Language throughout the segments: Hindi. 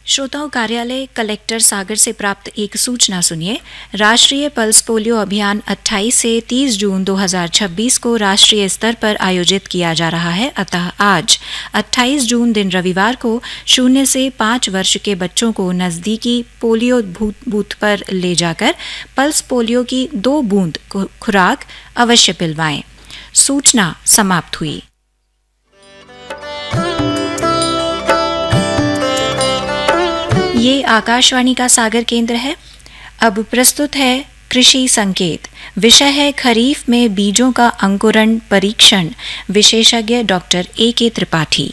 श्रोताओं, कार्यालय कलेक्टर सागर से प्राप्त एक सूचना सुनिए। राष्ट्रीय पल्स पोलियो अभियान 28 से 30 जून 2026 को राष्ट्रीय स्तर पर आयोजित किया जा रहा है। अतः आज 28 जून दिन रविवार को 0 से 5 वर्ष के बच्चों को नज़दीकी पोलियो बूथ पर ले जाकर पल्स पोलियो की 2 बूंद खुराक अवश्य पिलवाएं। सूचना समाप्त हुई। ये आकाशवाणी का सागर केंद्र है। अब प्रस्तुत है कृषि संकेत। विषय है खरीफ में बीजों का अंकुरण परीक्षण। विशेषज्ञ डॉक्टर A.K. त्रिपाठी।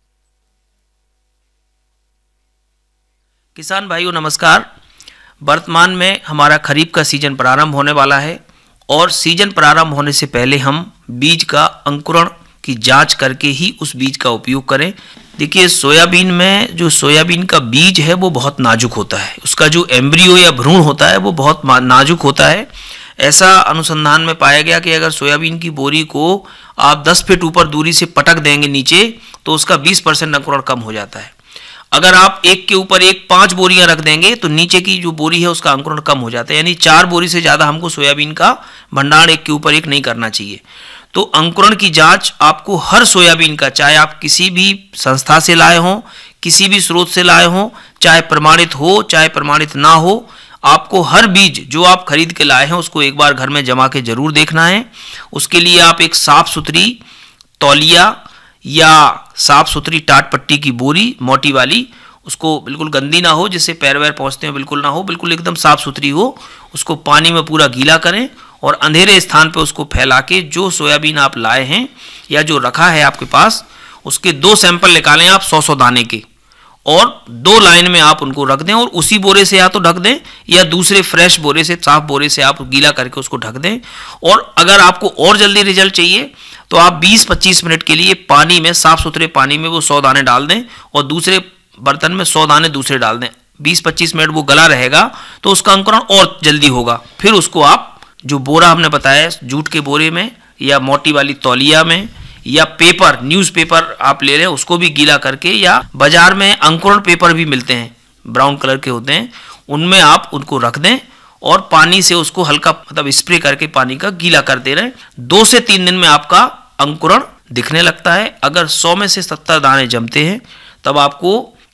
किसान भाइयों नमस्कार। वर्तमान में हमारा खरीफ का सीजन प्रारंभ होने वाला है और सीजन प्रारंभ होने से पहले हम बीज का अंकुरण की जांच करके ही उस बीज का उपयोग करें। देखिए, सोयाबीन में जो सोयाबीन का बीज है वो बहुत नाजुक होता है। उसका जो एम्ब्रियो या भ्रूण होता है वो बहुत नाजुक होता है। ऐसा अनुसंधान में पाया गया कि अगर सोयाबीन की बोरी को आप 10 फीट ऊपर दूरी से पटक देंगे नीचे तो उसका 20% अंकुरण कम हो जाता है। अगर आप एक के ऊपर एक 5 बोरियां रख देंगे तो नीचे की जो बोरी है उसका अंकुरण कम हो जाता है। यानी 4 बोरी से ज़्यादा हमको सोयाबीन का भंडारण एक के ऊपर एक नहीं करना चाहिए। तो अंकुरण की जांच आपको हर सोयाबीन का, चाहे आप किसी भी संस्था से लाए हों, किसी भी स्रोत से लाए हों, चाहे प्रमाणित हो चाहे प्रमाणित ना हो, आपको हर बीज जो आप खरीद के लाए हैं उसको एक बार घर में जमा के जरूर देखना है। उसके लिए आप एक साफ सुथरी तौलिया या साफ सुथरी टाट पट्टी की बोरी मोटी वाली, उसको बिल्कुल गंदी ना हो जिससे पैर वैर पहुँचते हैं, बिल्कुल ना हो, बिल्कुल एकदम साफ सुथरी हो, उसको पानी में पूरा गीला करें और अंधेरे स्थान पर उसको फैला के जो सोयाबीन आप लाए हैं या जो रखा है आपके पास उसके 2 सैंपल निकालें आप 100-100 दाने के, और 2 लाइन में आप उनको रख दें और उसी बोरे से या तो ढक दें या दूसरे फ्रेश बोरे से, साफ बोरे से आप गीला करके उसको ढक दें। और अगर आपको और जल्दी रिजल्ट चाहिए तो आप 20-25 मिनट के लिए पानी में, साफ सुथरे पानी में वो 100 दाने डाल दें और दूसरे बर्तन में 100 दाने दूसरे डाल दें। 20-25 मिनट वो गला रहेगा तो उसका अंकुरण और जल्दी होगा। फिर उसको आप जो बोरा हमने बताया जूट के बोरे में या मोटी वाली तौलिया में या पेपर, न्यूज़पेपर आप ले लें, उसको भी गीला करके, या बाजार में अंकुरण पेपर भी मिलते हैं, ब्राउन कलर के होते हैं, उनमें आप उनको रख दें और पानी से उसको हल्का स्प्रे करके पानी का गीला करते रहें। 2 से 3 दिन में आपका अंकुरण दिखने लगता है। अगर 100 में से 70 दाने जमते हैं तब आपको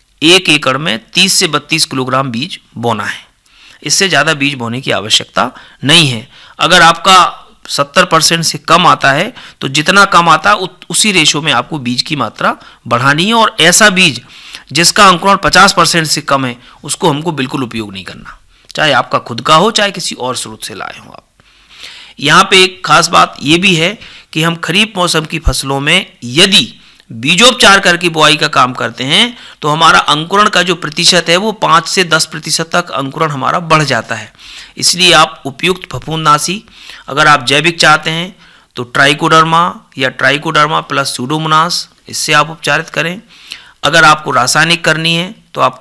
1 एकड़ में 30 से 32 किलोग्राम बीज बोना है। इससे ज़्यादा बीज बोने की आवश्यकता नहीं है। अगर आपका 70% से कम आता है तो जितना कम आता है उसी रेशो में आपको बीज की मात्रा बढ़ानी है, और ऐसा बीज जिसका अंकुरण 50% से कम है उसको हमको बिल्कुल उपयोग नहीं करना, चाहे आपका खुद का हो चाहे किसी और स्रोत से लाए हो आप। यहाँ पे एक खास बात ये भी है कि हम खरीफ मौसम की फसलों में यदि बीजोपचार करके बुआई का काम करते हैं तो हमारा अंकुरण का जो प्रतिशत है वो 5 से 10% तक अंकुरण हमारा बढ़ जाता है। इसलिए आप उपयुक्त फफूंदनाशी, अगर आप जैविक चाहते हैं तो ट्राइकोडर्मा या ट्राइकोडर्मा प्लस सूडोमोनास, इससे आप उपचारित करें। अगर आपको रासायनिक करनी है तो आप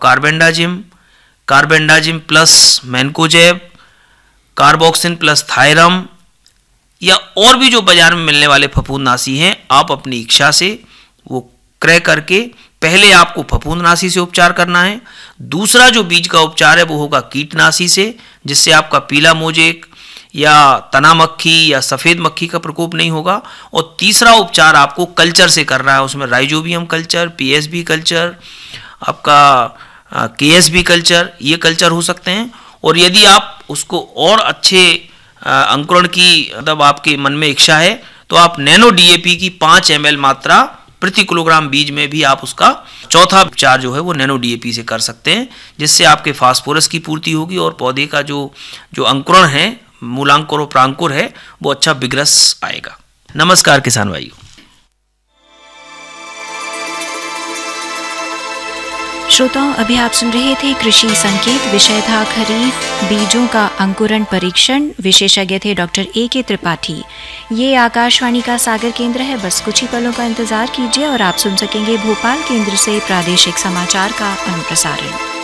carbendazim plus mancozeb, carboxin plus thiram या और भी जो बाजार में मिलने वाले फफूंदनाशी हैं, आप अपनी इच्छा से वो क्रय करके पहले आपको फफूंदनाशी से उपचार करना है। दूसरा जो बीज का उपचार है वो होगा कीटनाशी से, जिससे आपका पीला मोजेक या तना मक्खी या सफ़ेद मक्खी का प्रकोप नहीं होगा। और तीसरा उपचार आपको कल्चर से करना है, उसमें राइजोबियम कल्चर, पीएसबी कल्चर, आपका केएसबी कल्चर, ये कल्चर हो सकते हैं। और यदि आप उसको और अच्छे अंकुरण की आपके मन में इच्छा है तो आप नैनो डीएपी की 5 ml मात्रा प्रति किलोग्राम बीज में भी आप उसका चौथा उपचार जो है वो नैनो डीएपी से कर सकते हैं, जिससे आपके फास्फोरस की पूर्ति होगी और पौधे का जो अंकुरण है, मूलांकुर और प्रांकुर है, वो अच्छा विग्रस आएगा। नमस्कार किसान भाइयों। श्रोताओं, अभी आप सुन रहे थे कृषि संकेत। विषय था खरीफ बीजों का अंकुरण परीक्षण। विशेषज्ञ थे डॉक्टर A.K. त्रिपाठी। ये आकाशवाणी का सागर केंद्र है। बस कुछ ही पलों का इंतजार कीजिए और आप सुन सकेंगे भोपाल केंद्र से प्रादेशिक समाचार का अनुप्रसारण।